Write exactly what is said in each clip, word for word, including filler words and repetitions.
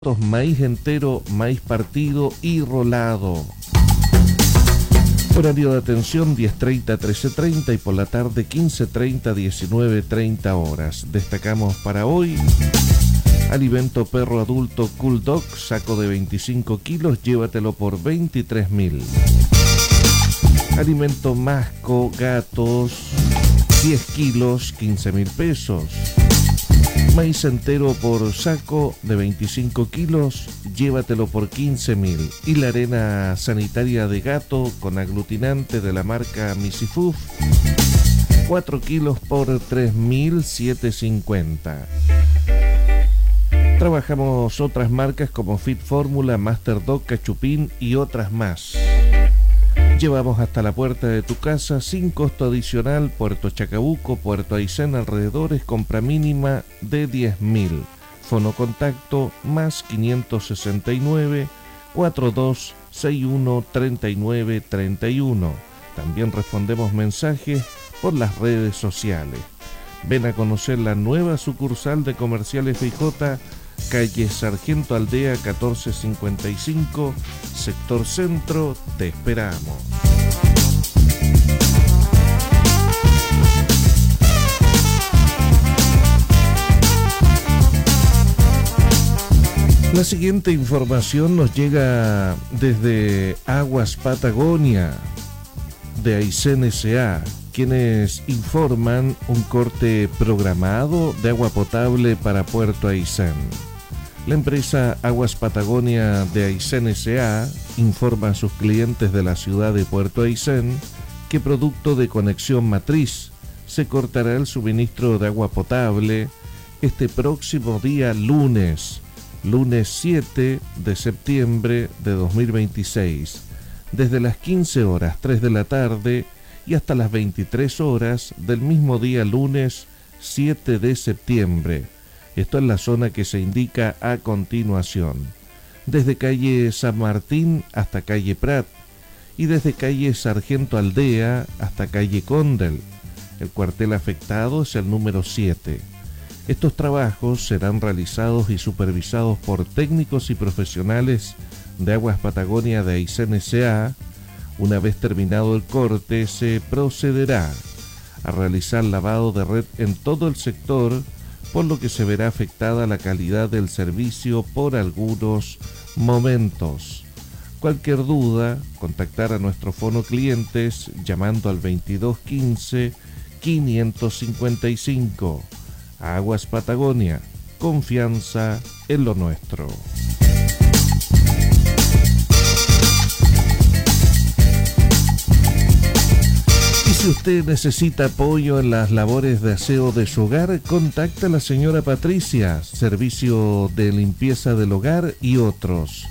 maíz entero, maíz partido y rolado. Horario de atención diez treinta a trece treinta y por la tarde quince treinta a diecinueve treinta horas. Destacamos para hoy: alimento perro adulto Cool Dog, saco de veinticinco kilos, llévatelo por veintitrés mil. Alimento masco gatos, diez kilos, quince mil pesos. Maíz entero por saco de veinticinco kilos, llévatelo por quince mil. Y la arena sanitaria de gato con aglutinante de la marca Misifuf, cuatro kilos por tres mil setecientos cincuenta. Trabajamos otras marcas como Fit Fórmula, Master Dog, Cachupín y otras más. Llevamos hasta la puerta de tu casa sin costo adicional. Puerto Chacabuco, Puerto Aysén, alrededores, compra mínima de diez mil. Fono contacto más quinientos sesenta y nueve, cuarenta y dos sesenta y uno, treinta y nueve treinta y uno. También respondemos mensajes por las redes sociales. Ven a conocer la nueva sucursal de Comercial F I J, calle Sargento Aldea catorce cincuenta y cinco, sector centro. Te esperamos. La siguiente información nos llega desde Aguas Patagonia de Aysén S A, quienes informan un corte programado de agua potable para Puerto Aysén. La empresa Aguas Patagonia de Aysén S A informa a sus clientes de la ciudad de Puerto Aysén que, producto de conexión matriz, se cortará el suministro de agua potable este próximo día lunes, lunes siete de septiembre de dos mil veintiséis, desde las quince horas tres de la tarde y hasta las veintitrés horas del mismo día lunes siete de septiembre. Esto es la zona que se indica a continuación, desde calle San Martín hasta calle Prat y desde calle Sargento Aldea hasta calle Condel. El cuartel afectado es el número siete. Estos trabajos serán realizados y supervisados por técnicos y profesionales de Aguas Patagonia de Aysén S A. Una vez terminado el corte, se procederá a realizar lavado de red en todo el sector, por lo que se verá afectada la calidad del servicio por algunos momentos. Cualquier duda, contactar a nuestro fono clientes llamando al veintidós quince, quinientos cincuenta y cinco. Aguas Patagonia, confianza en lo nuestro. Si usted necesita apoyo en las labores de aseo de su hogar, contacta a la señora Patricia, servicio de limpieza del hogar y otros.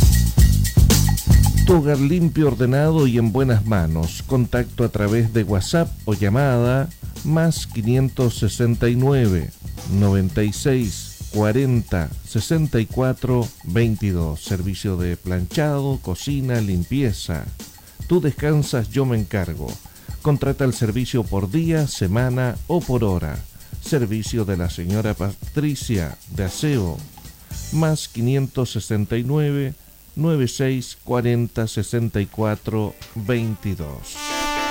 Tu hogar limpio, ordenado y en buenas manos. Contacto a través de WhatsApp o llamada más quinientos sesenta y nueve, noventa y seis, cuarenta, sesenta y cuatro, veintidós. Servicio de planchado, cocina, limpieza. Tú descansas, yo me encargo. Contrata el servicio por día, semana o por hora. Servicio de la señora Patricia de aseo. Más quinientos sesenta y nueve, noventa y seis, cuarenta, sesenta y cuatro, veintidós.